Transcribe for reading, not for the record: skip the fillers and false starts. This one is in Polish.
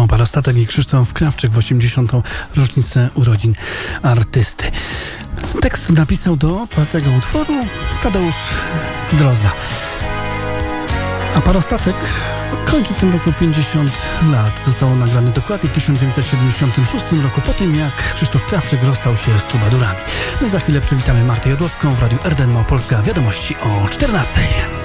Parostatek i Krzysztof Krawczyk w 80. rocznicę urodzin artysty. Tekst napisał do tego utworu Tadeusz Drozda. A Parostatek kończy w tym roku 50 lat. Zostało nagrane dokładnie w 1976 roku, po tym jak Krzysztof Krawczyk rozstał się z trubadurami. My za chwilę przywitamy Martę Jodłowską w Radiu RDN Małopolska. Wiadomości o 14.